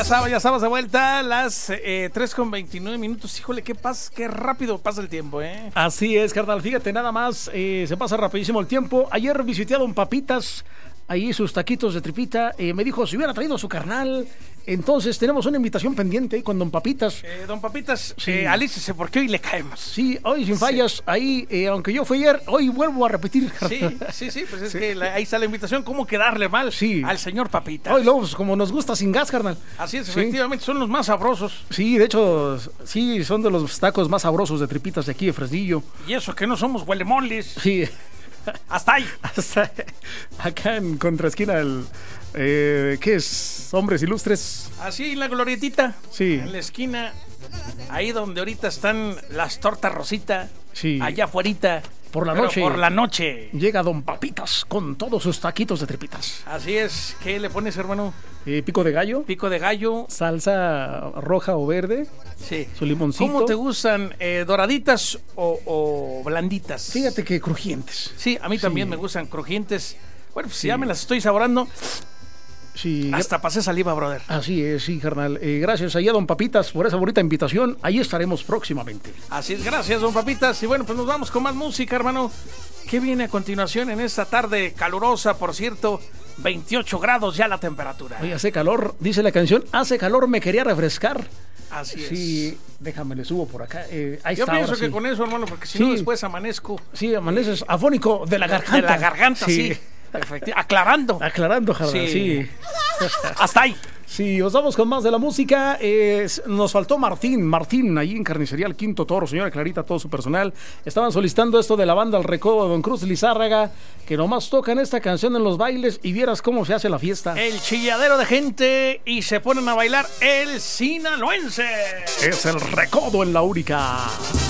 Ya estamos de vuelta a las 3:29. Híjole, qué rápido pasa el tiempo, ¿eh? Así es, carnal. Fíjate, nada más, se pasa rapidísimo el tiempo. Ayer visité a Don Papitas, ahí sus taquitos de tripita. Me dijo si hubiera traído a su carnal. Entonces tenemos una invitación pendiente con Don Papitas. Don Papitas, Sí. alístese porque hoy le caemos. Sí, hoy sin fallas. Sí. Ahí, aunque yo fui ayer, hoy vuelvo a repetir. Sí, pues es que ahí está la invitación. ¿Cómo quedarle mal Sí. al señor Papitas? Hoy luego, pues, como nos gusta sin gas, carnal. Así es, Sí. efectivamente, son los más sabrosos. Sí, de hecho, sí, son de los tacos más sabrosos de tripitas de aquí de Fresnillo. Y eso que no somos huelemoles. Sí, Hasta ahí. hasta acá en contraesquina ¿qué es? Hombres Ilustres. Así en la glorietita. Sí. En la esquina. Ahí donde ahorita están las tortas Rosita. Sí. Allá afuerita. Por la Pero noche. Por la noche. Llega Don Papitas con todos sus taquitos de tripitas. Así es. ¿Qué le pones, hermano? Pico de gallo, Pico de gallo. salsa roja o verde, Sí. su limoncito. ¿Cómo te gustan? ¿Doraditas o blanditas? Fíjate que crujientes. Sí, a mí también Sí. me gustan crujientes. Bueno, pues Sí. ya me las estoy saborando. Sí, Hasta pasé saliva, brother. así es, sí, carnal. Gracias ahí a Don Papitas por esa bonita invitación. Ahí estaremos próximamente. Así es, gracias, don Papitas. Y bueno, pues nos vamos con más música, hermano. ¿Qué viene a continuación en esta tarde calurosa, por cierto? 28 grados ya la temperatura. Oye, hace calor, dice la canción, hace calor, me quería refrescar. Así es. Sí, déjame, le subo por acá. Ahí Yo está, pienso ahora que sí. con eso, hermano, porque si Sí. no después amanezco Sí, amaneces afónico de la garganta. de la garganta, sí. Aclarando. Aclarando, Jardín, Sí. sí. Hasta ahí. Sí, os vamos con más de la música. Nos faltó Martín, ahí en Carnicería El Quinto Toro, señora Clarita, todo su personal. Estaban solicitando esto de la banda El Recodo de Don Cruz Lizárraga, que nomás tocan esta canción en los bailes y vieras cómo se hace la fiesta. El chilladero de gente y se ponen a bailar el sinaloense. Es El Recodo en la Única.